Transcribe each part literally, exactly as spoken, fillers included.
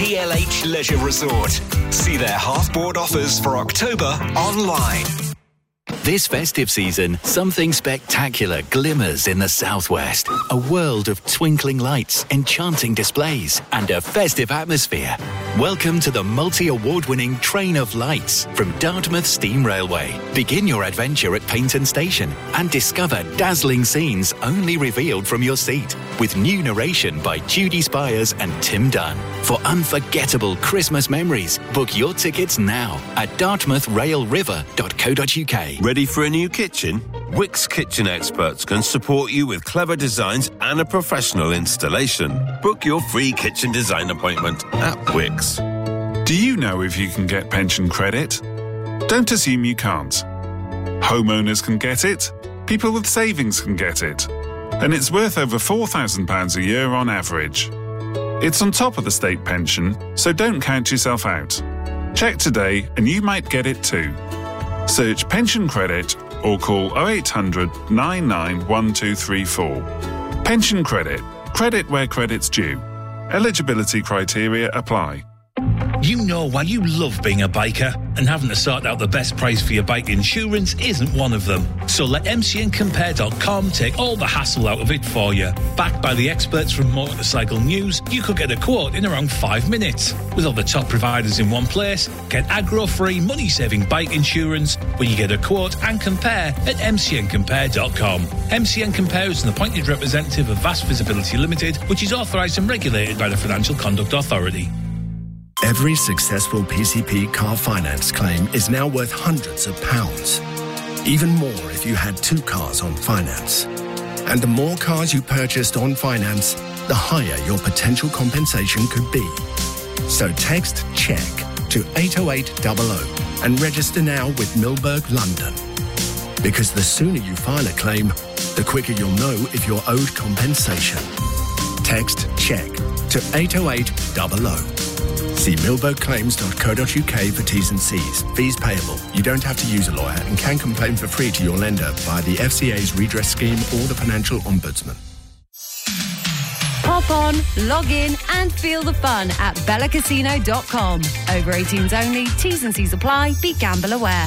P L H Leisure Resort. See their half-board offers for October online. This festive season, something spectacular glimmers in the southwest. A world of twinkling lights, enchanting displays, and a festive atmosphere. Welcome to the multi-award-winning Train of Lights from Dartmouth Steam Railway. Begin your adventure at Paignton Station and discover dazzling scenes only revealed from your seat. With new narration by Judy Spires and Tim Dunn. For unforgettable Christmas memories, book your tickets now at dartmouth rail river dot co dot uk. Ready for a new kitchen? Wickes Kitchen Experts can support you with clever designs and a professional installation. Book your free kitchen design appointment at Wickes. Do you know if you can get pension credit? Don't assume you can't. Homeowners can get it. People with savings can get it. And it's worth over four thousand pounds a year on average. It's on top of the state pension, so don't count yourself out. Check today and you might get it too. Search pension credit or call oh eight hundred, nine nine one two three four. Pension credit. Credit where credit's due. Eligibility criteria apply. You know why you love being a biker, and having to sort out the best price for your bike insurance isn't one of them. So let M C N compare dot com take all the hassle out of it for you. Backed by the experts from Motorcycle News, you could get a quote in around five minutes. With all the top providers in one place, get aggro-free, money-saving bike insurance when you get a quote and compare at M C N compare dot com. M C N Compare is an appointed representative of Vast Visibility Limited, which is authorised and regulated by the Financial Conduct Authority. Every successful P C P car finance claim is now worth hundreds of pounds. Even more if you had two cars on finance. And the more cars you purchased on finance, the higher your potential compensation could be. So text CHECK to eight oh eight hundred and register now with Milberg London. Because the sooner you file a claim, the quicker you'll know if you're owed compensation. Text CHECK to eight oh eight hundred. See milberg claims dot co dot uk for T's and C's. Fees payable. You don't have to use a lawyer and can complain for free to your lender via the F C A's redress scheme or the Financial Ombudsman. Hop on, log in and feel the fun at bella casino dot com. Over eighteens only, T's and C's apply, be gamble aware.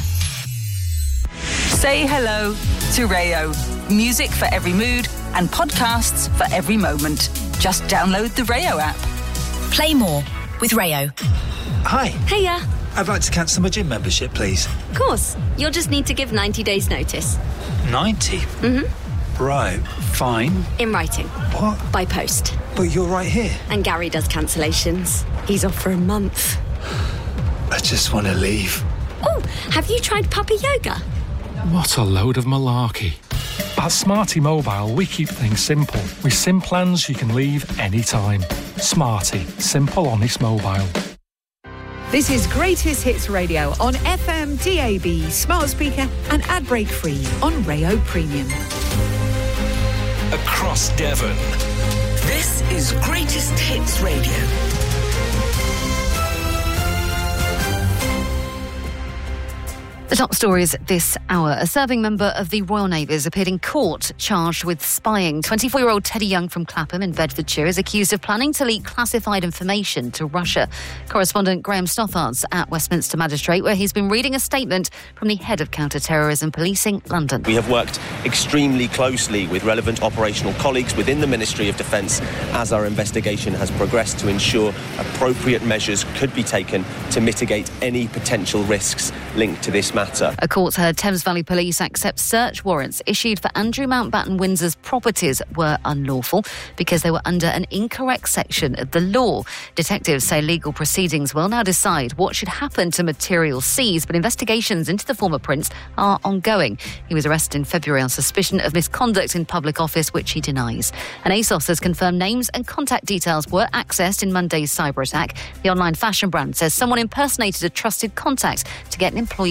Say hello to Rayo. Music for every mood and podcasts for every moment. Just download the Rayo app. Play more with Rayo. Hi. Hiya. I'd like to cancel my gym membership, please. Of course. You'll just need to give ninety days notice. ninety? Mm-hmm. Right, fine. In writing. What? By post. But you're right here. And Gary does cancellations. He's off for a month. I just want to leave. Oh, have you tried puppy yoga? What a load of malarkey. At Smarty Mobile, we keep things simple. With SIM plans you can leave anytime. Smarty. Simple, honest mobile. This is Greatest Hits Radio on F M, D A B, smart speaker and ad break free on Rayo Premium. Across Devon. This is Greatest Hits Radio. The top stories this hour. A serving member of the Royal Navy has appeared in court charged with spying. twenty-four-year-old Teddy Young from Clapham in Bedfordshire is accused of planning to leak classified information to Russia. Correspondent Graham Stothart's at Westminster Magistrate, where he's been reading a statement from the head of counter-terrorism policing, London. We have worked extremely closely with relevant operational colleagues within the Ministry of Defence as our investigation has progressed to ensure appropriate measures could be taken to mitigate any potential risks linked to this matter. A court heard Thames Valley Police accept search warrants issued for Andrew Mountbatten Windsor's properties were unlawful because they were under an incorrect section of the law. Detectives say legal proceedings will now decide what should happen to material seized, but investigations into the former prince are ongoing. He was arrested in February on suspicion of misconduct in public office, which he denies. And ASOS has confirmed names and contact details were accessed in Monday's cyber attack. The online fashion brand says someone impersonated a trusted contact to get an employee's login.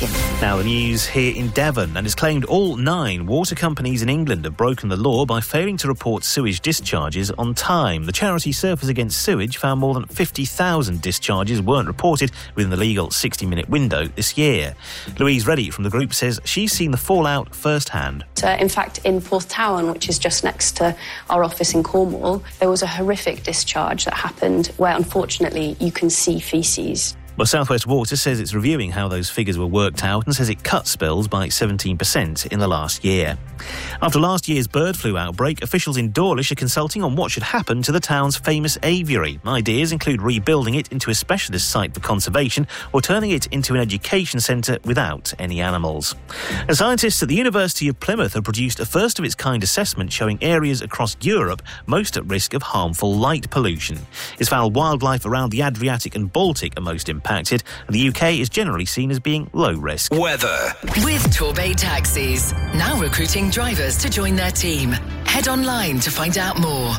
Hoskin. Now the news here in Devon, and it's claimed all nine water companies in England have broken the law by failing to report sewage discharges on time. The charity Surfers Against Sewage found more than fifty thousand discharges weren't reported within the legal sixty-minute window this year. Louise Reddy from the group says she's seen the fallout firsthand. Uh, in fact, in Porthtowan, which is just next to our office in Cornwall, there was a horrific discharge that happened where, unfortunately, you can see faeces. Well, South West Water says it's reviewing how those figures were worked out and says it cut spills by seventeen percent in the last year. After last year's bird flu outbreak, officials in Dawlish are consulting on what should happen to the town's famous aviary. Ideas include rebuilding it into a specialist site for conservation or turning it into an education centre without any animals. And scientists at the University of Plymouth have produced a first-of-its-kind assessment showing areas across Europe most at risk of harmful light pollution. It's found wildlife around the Adriatic and Baltic are most impacted, and the U K is generally seen as being low risk. Weather. With Torbay Taxis, now recruiting drivers to join their team. Head online to find out more.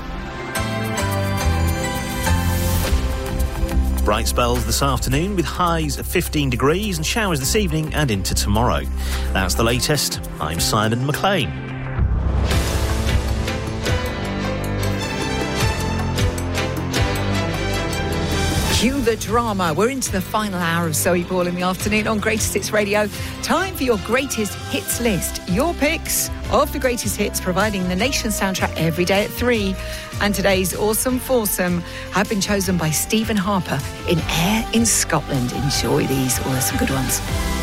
Bright spells this afternoon with highs of fifteen degrees and showers this evening and into tomorrow. That's the latest. I'm Simon McLean. Cue the drama. We're into the final hour of Zoe Ball in the afternoon on Greatest Hits Radio. Time for your greatest hits list. Your picks of the greatest hits, providing the nation's soundtrack every day at three. And today's awesome foursome have been chosen by Stephen Harper in Ayr in Scotland. Enjoy these. Oh, there's some good ones.